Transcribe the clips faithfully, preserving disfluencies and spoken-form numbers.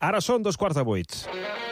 Ara són dos quarts de vuit.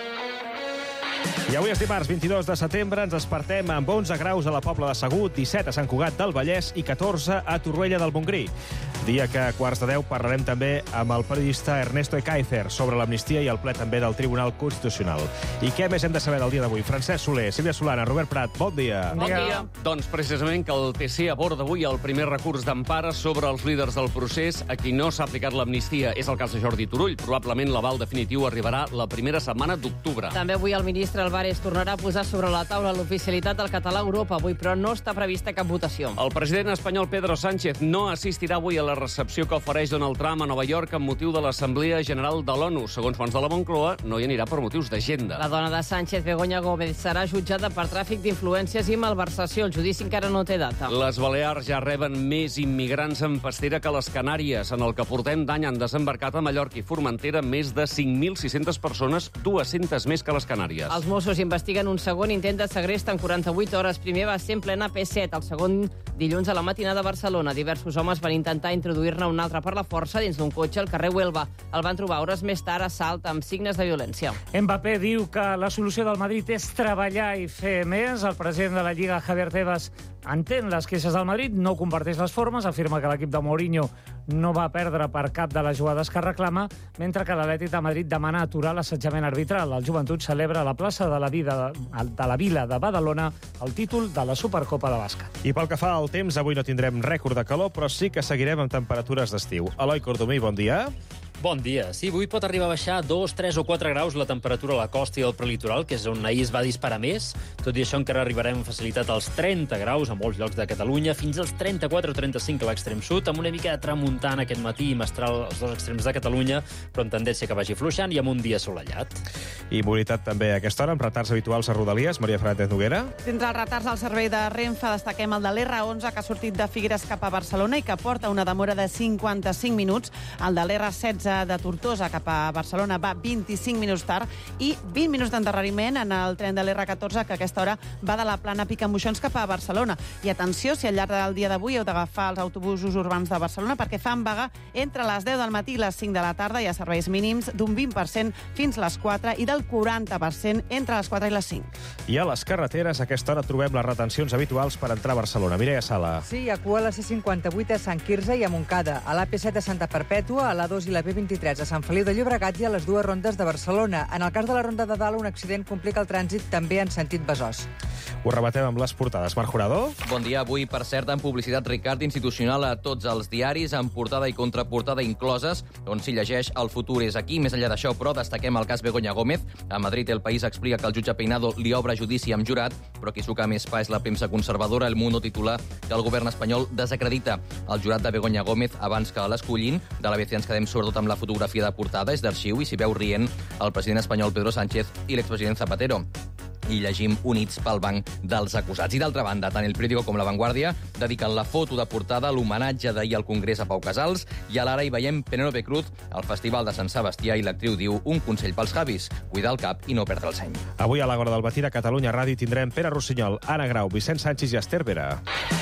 I avui és dimarts, vint-i-dos de setembre, ens despertem amb onze graus a la Pobla de Segur, disset a Sant Cugat del Vallès i catorze a Torroella del Montgrí. Dia que a quarts de deu parlarem també amb el periodista Ernesto Ekaizer sobre l'amnistia i el ple també del Tribunal Constitucional. I què més hem de saber del dia d'avui? Francesc Soler, Sílvia Solana, Robert Prat, bon dia. Bon dia. Doncs precisament que el T C aborda avui el primer recurs d'empara sobre els líders del procés a qui no s'ha aplicat l'amnistia. És el cas de Jordi Turull. Probablement l'aval definitiu arribarà la primera setmana d'octubre. També avui el ministre Álvarez tornarà a posar sobre la taula l'oficialitat del català a Europa. Avui, però, no està prevista cap votació. El president espanyol Pedro Sánchez no assistirà avui a la recepció que ofereix Donald Trump a Nova York amb motiu de l'Assemblea General de l'ONU. Segons fonts de la Moncloa, no hi anirà per motius d'agenda. La dona de Sánchez, Begoña Gómez, serà jutjada per tràfic d'influències i malversació. El judici encara no té data. Les Balears ja reben més immigrants en pastera que les Canàries. En el que portem d'any han desembarcat a Mallorca i Formentera més de cinc mil sis-centes persones, dues-centes més que les Canàries. Els Mossos investiguen un segon intent de segrest en quaranta-vuit hores. Primer va ser en plena P set, el segon dilluns a la matinada a Barcelona. Diversos homes van intentar introduir-ne un altre per la força dins d'un cotxe al carrer Huelva. El van trobar hores més tard a Salt amb signes de violència. Mbappé diu que la solució del Madrid és treballar i fer més. El president de la Lliga, Javier Tebas, entén les queixes del Madrid, no comparteix les formes, afirma que l'equip de Mourinho no va perdre per cap de les jugades que reclama, mentre que l'Atlètic de Madrid demana aturar l'assetjament arbitral. El Joventut celebra a la plaça de la, vida, de la Vila de Badalona el títol de la Supercopa de bàsquet. I pel que fa al temps, avui no tindrem rècord de calor, però sí que seguirem amb temperatures d'estiu. Eloi Cordomí, bon dia. Bon dia. Sí, avui pot arribar a baixar dos, tres o quatre graus la temperatura a la costa i al prelitoral, que és on ahir es va disparar més. Tot i això encara arribarem amb facilitat als trenta graus a molts llocs de Catalunya, fins als trenta-quatre o trenta-cinc a l'extrem sud, amb una mica de tramuntana aquest matí i mestral als dos extrems de Catalunya, però amb tendència que vagi fluixant i amb un dia assolellat. I mobilitat també a aquesta hora, amb retards habituals a Rodalies. Maria Fernández Noguera. Dins els retards al servei de Renfe destaquem el de l'R onze, que ha sortit de Figueres cap a Barcelona i que porta una demora de cinquanta-cinc minuts. El de l'R setze de Tortosa cap a Barcelona va vint-i-cinc minuts tard i vint minuts d'endarreriment en el tren de l'R catorze, que a aquesta hora va de la plana Picamoixons cap a Barcelona. I atenció, si al llarg del dia d'avui heu d'agafar els autobusos urbans de Barcelona, perquè fan vaga entre les deu del matí i les cinc de la tarda. Hi ha serveis mínims d'un vint per cent fins a les quatre i del quaranta per cent entre les quatre i les cinc. I a les carreteres, a aquesta hora trobem les retencions habituals per entrar a Barcelona. Mireia Sala. Sí, hi ha cua a la C cinquanta-vuit a Sant Quirze i a Montcada, a l'A P set a Santa Perpètua, a l'A dos i la P vint-i-tres a Sant Feliu de Llobregat i a les dues rondes de Barcelona. En el cas de la ronda de dalt, un accident complica el trànsit també en sentit Besòs. Ho rebatem amb les portades. Marc Jurado. Bon dia. Avui, per cert, en publicitat Ricard institucional a tots els diaris, amb portada i contraportada incloses, on s'hi llegeix el futur és aquí. Més enllà d'això, però, destaquem el cas Begoña Gómez. A Madrid, El País explica que el jutge Peinado li obre judici amb jurat, però qui suca més pa és la premsa conservadora. El Mundo titula que el govern espanyol desacredita el jurat de Begoña Gómez abans que l'escollin. De l'A B C ens quedem sobretot amb la fotografia de portada, és d'arxiu i s'hi veu rient el president espanyol Pedro Sánchez i l'expresident Zapatero. I llegim units pel banc dels acusats. I d'altra banda, tant El Periódico com La Vanguardia dediquen la foto de portada a l'homenatge d'ahir al Congrés a Pau Casals, i a l'Ara hi veiem Penélope Cruz al Festival de Sant Sebastià i l'actriu diu un consell pels Javis, cuidar el cap i no perdre el seny. Avui a l'Agora del Matí de Catalunya Ràdio tindrem Pere Rossinyol, Anna Grau, Vicent Sánchez i Esther Vera.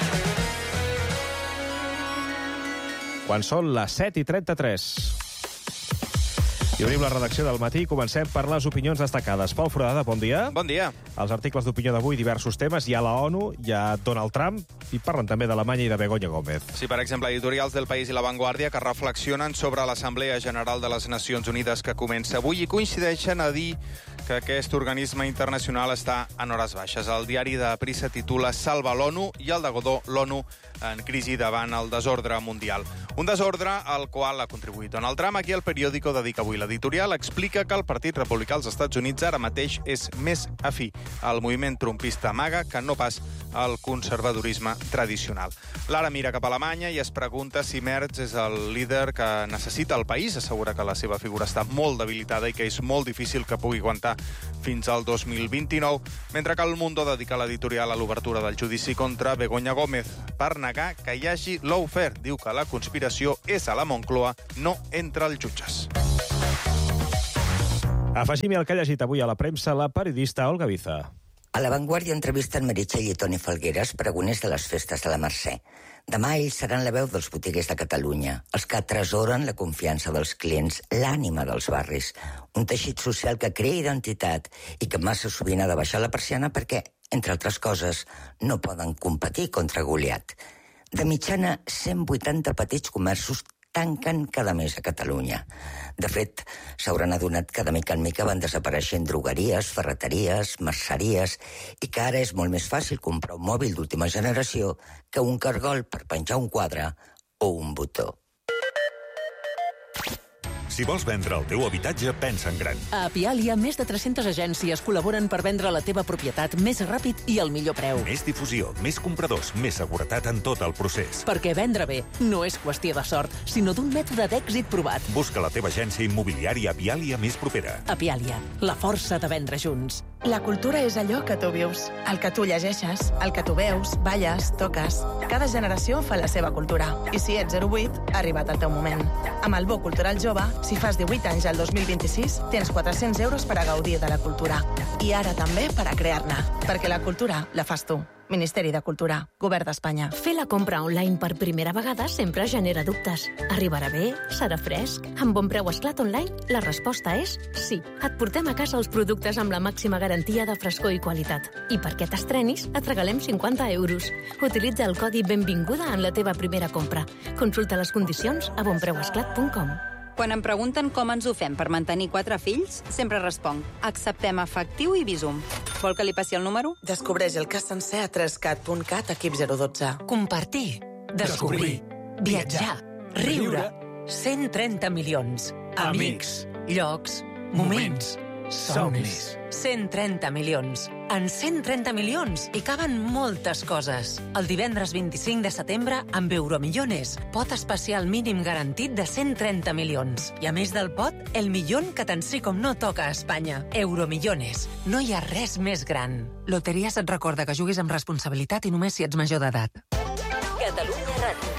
Quan són les set i trenta-tres. I obrim la redacció del matí i comencem per les opinions destacades. Pau Foradada, bon dia. Bon dia. Els articles d'opinió d'avui, diversos temes. Hi ha la ONU, hi ha Donald Trump i parlen també d'Alemanya i de Begoña Gómez. Sí, per exemple, editorials del País i La Vanguardia que reflexionen sobre l'Assemblea General de les Nacions Unides que comença avui i coincideixen a dir que aquest organisme internacional està en hores baixes. El diari de Prisa titula Salva l'ONU i el de Godó, l'ONU en crisi davant el desordre mundial. Un desordre al qual ha contribuït Donald Trump. Aquí el Periódico dedica avui l'editorial, explica que el Partit Republicà als Estats Units ara mateix és més afí al moviment trumpista MAGA que no pas al conservadorisme tradicional. L'Ara mira cap a Alemanya i es pregunta si Merz és el líder que necessita el país. Assegura que la seva figura està molt debilitada i que és molt difícil que pugui aguantar fins al dos mil vint-i-nou, mentre que el Mundo dedica l'editorial a l'obertura del judici contra Begoña Gómez per negar que hi hagi lawfare. Diu que la conspiració és a la Moncloa, no entre els jutges. Afegim el que ha llegit avui a la premsa la periodista Olga Viza. A La Vanguardia entrevisten Meritxell i Toni Falgueres, pregoners de les festes de la Mercè. Demà ells seran la veu dels botiguers de Catalunya, els que atresoren la confiança dels clients, l'ànima dels barris, un teixit social que crea identitat i que massa sovint ha de baixar la persiana perquè, entre altres coses, no poden competir contra Goliat. De mitjana, cent vuitanta petits comerços tanquen cada mes a Catalunya. De fet, s'hauran adonat que de mica en mica van desapareixent drogueries, ferreteries, merceries, i que ara és molt més fàcil comprar un mòbil d'última generació que un cargol per penjar un quadre o un botó. Si vols vendre el teu habitatge, pensa en gran. A Apialia, més de tres-centes agències col·laboren per vendre la teva propietat més ràpid i al millor preu. Més difusió, més compradors, més seguretat en tot el procés. Perquè vendre bé no és qüestió de sort, sinó d'un mètode d'èxit provat. Busca la teva agència immobiliària Apialia més propera. Apialia, la força de vendre junts. La cultura és allò que tu vius, el que tu llegeixes, el que tu veus, balles, toques. Cada generació fa la seva cultura. I si ets zero vuit, ha arribat el teu moment. Amb el Bo Cultural Jove, si fas divuit anys al dos mil vint-i-sis, tens quatre-cents euros per a gaudir de la cultura. I ara també per a crear-ne. Perquè la cultura la fas tu. Ministeri de Cultura, Govern d'Espanya. Fer la compra online per primera vegada sempre genera dubtes. Arribarà bé? Serà fresc? Amb Bon Preu Esclat Online, la resposta és sí. Et portem a casa els productes amb la màxima garantia de frescor i qualitat. I perquè t'estrenis, et regalem cinquanta euros. Utilitza el codi Benvinguda en la teva primera compra. Consulta les condicions a bon preu esclat punt com. Quan em pregunten com ens ho fem per mantenir quatre fills, sempre responc: acceptem efectiu i Bizum. Vol que li passi el número? Descobreix el cas sencer a tres cat punt cat, equip zero dotze. Compartir, descobrir, viatjar, riure. cent trenta milions. Amics, llocs, moments, somnis. cent trenta milions. En cent trenta milions hi caben moltes coses. El divendres vint-i-cinc de setembre, amb Euromillones, pot especial mínim garantit de cent trenta milions. I a més del pot, el milion que tant sí com no toca a Espanya. Euromillones. No hi ha res més gran. Loteries et recorda que juguis amb responsabilitat i només si ets major d'edat. Catalunya Ràdio.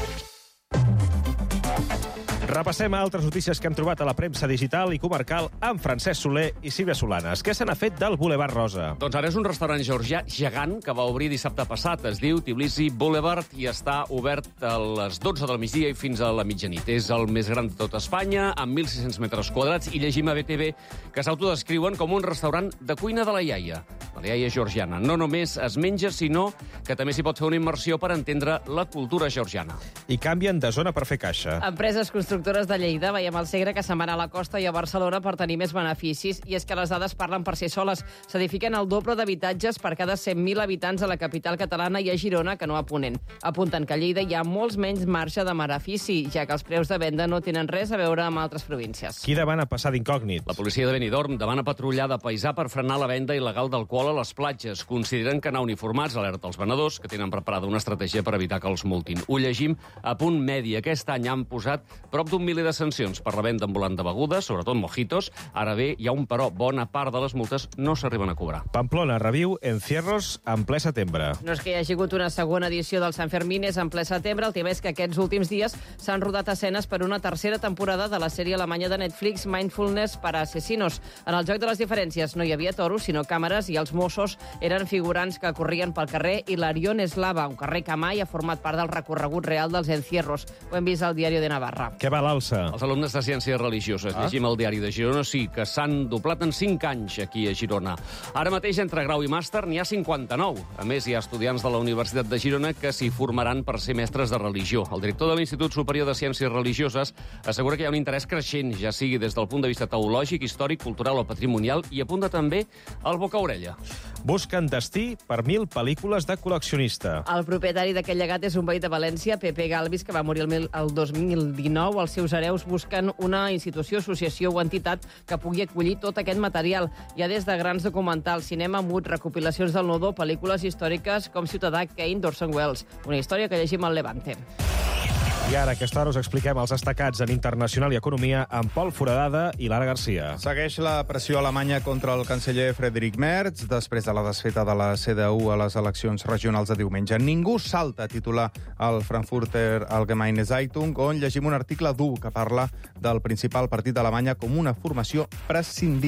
Repassem altres notícies que hem trobat a la premsa digital i comarcal amb Francesc Soler i Sílvia Solanes. Què se n'ha fet del Boulevard Rosa? Doncs ara és un restaurant georgià gegant que va obrir dissabte passat. Es diu Tbilisi Boulevard i està obert a les dotze del migdia i fins a la mitjanit. És el més gran de tot Espanya, amb mil sis-cents metres quadrats, i llegim a B T V que s'autodescriuen com un restaurant de cuina de la iaia, de la iaia georgiana. No només es menja, sinó que també s'hi pot fer una immersió per entendre la cultura georgiana. I canvien de zona per fer caixa. Empreses constructores de Lleida veiem el Segre que se'n van a la costa i a Barcelona per tenir més beneficis, i és que les dades parlen per si soles. S'edifiquen el doble d'habitatges per cada cent mil habitants a la capital catalana i a Girona que no a Ponent. Apunten que a Lleida hi ha molts menys marge de benefici, ja que els preus de venda no tenen res a veure amb altres províncies. Qui demana passar d'incògnit? La policia de Benidorm demana patrullar de paisà per frenar la venda il·legal d'alcohol a les platges. Consideren que anar uniformats alerta els venedors, que tenen preparada una estratègia per evitar que els multin. Ho llegim a Punt Medi. Aquest any han posat prop d'un miler de sancions per la venda ambulant de begudes, sobretot mojitos. Ara bé, hi ha un però. Bona part de les multes no s'arriben a cobrar. Pamplona reviu encierros en ple setembre. No és que hi hagi hagut una segona edició del Sant Fermín, és en ple setembre. El tema és que aquests últims dies s'han rodat escenes per una tercera temporada de la sèrie alemanya de Netflix Mindfulness para Asesinos. En el joc de les diferències no hi havia toros, sinó càmeres, i els Mossos eren figurants que corrien pel carrer Hilarión Eslava, un carrer que mai ha format part del recorregut real dels encierros. Ho hem vist al Diari de Navarra. Què va l'alça? Els alumnes de Ciències Religioses, ah? llegim el Diari de Girona, sí, que s'han doblat en cinc anys aquí a Girona. Ara mateix, entre grau i màster, n'hi ha cinquanta-nou. A més, hi ha estudiants de la Universitat de Girona que s'hi formaran per ser mestres de religió. El director de l'Institut Superior de Ciències Religioses assegura que hi ha un interès creixent, ja sigui des del punt de vista teològic, històric, cultural o patrimonial, i apunta també al boca-orella. Busquen destí per mil pel·lícules de col·leccionista. El propietari d'aquest llegat és un veí de València, Pepe Galvis, que va morir el, mil, el dos mil dinou. Els seus hereus busquen una institució, associació o entitat que pugui acollir tot aquest material. Hi ha des de grans documentals, cinema mut, recopilacions del Nodó, pel·lícules històriques com Ciutadà Kane d'Orson Welles. Una història que llegim al Levante. I ara, a aquesta hora, us expliquem els destacats en Internacional i Economia amb Pol Foradada i Lara Garcia. Segueix la pressió alemanya contra el canceller Friedrich Merz després de la desfeta de la C D U a les eleccions regionals de diumenge. Ningú salta, titular el Frankfurter Allgemeine Zeitung, on llegim un article dur que parla del principal partit d'Alemanya com una formació prescindible.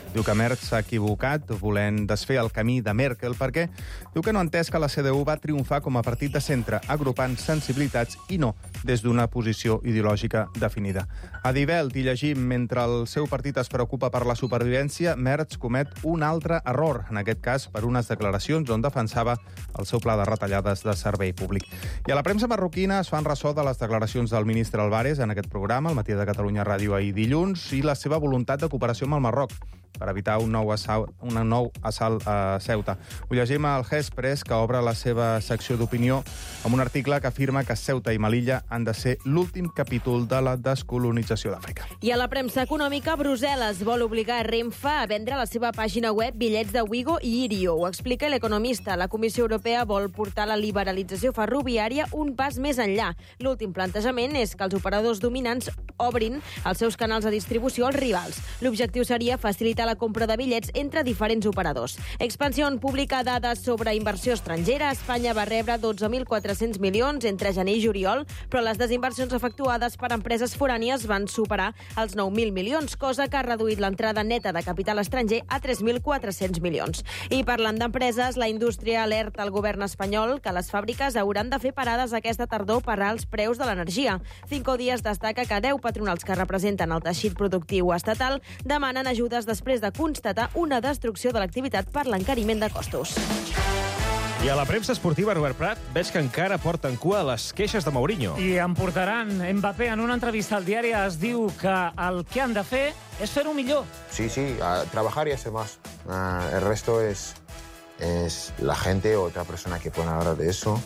Diu que Merckx s'ha equivocat volent desfer el camí de Merkel perquè diu que no ha entès que la C D U va triomfar com a partit de centre, agrupant sensibilitats i no des d'una posició ideològica definida. A Die Welt hi llegim, mentre el seu partit es preocupa per la supervivència, Merckx comet un altre error, en aquest cas per unes declaracions on defensava el seu pla de retallades de servei públic. I a la premsa marroquina es fan ressò de les declaracions del ministre Álvarez en aquest programa, al Matí de Catalunya Ràdio ahir dilluns, i la seva voluntat de cooperació amb el Marroc per evitar un nou assalt, un nou assalt a Ceuta. Ho llegim al Hespres, que obre la seva secció d'opinió amb un article que afirma que Ceuta i Melilla han de ser l'últim capítol de la descolonització d'Àfrica. I a la premsa econòmica, Brussel·les vol obligar Renfe a vendre a la seva pàgina web bitllets de Wigo i Irio. Ho explica l'Economista. La Comissió Europea vol portar la liberalització ferroviària un pas més enllà. L'últim plantejament és que els operadors dominants obrin els seus canals de distribució als rivals. L'objectiu seria facilitar la compra de bitllets entre diferents operadors. Expansión publica dades sobre inversió estrangera. Espanya va rebre dotze mil quatre-cents milions entre gener i juliol, però les desinversions efectuades per empreses forànies van superar els nou mil milions, cosa que ha reduït l'entrada neta de capital estranger a tres mil quatre-cents milions. I parlant d'empreses, la indústria alerta al govern espanyol que les fàbriques hauran de fer parades aquesta tardor per als preus de l'energia. Cinco Días destaca que deu patronals que representen el teixit productiu estatal demanen ajudes després de constatar una destrucció de l'activitat per l'encariment de costos. I a la premsa esportiva, Robert Prat, veig que encara porten cua les queixes de Mourinho. I en portaran. Mbappé, en una entrevista al diari, es diu que el que han de fer és fer-ho millor. Sí, sí, a trabajar y hacer más. Uh, el resto es, es la gente o otra persona que pueden hablar de eso.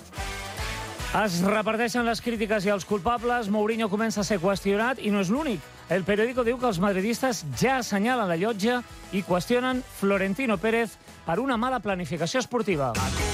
Es reparteixen les crítiques i els culpables. Mourinho comença a ser qüestionat i no és l'únic. El periòdico diu que els madridistes ja assenyalen la llotja i qüestionen Florentino Pérez per una mala planificació esportiva.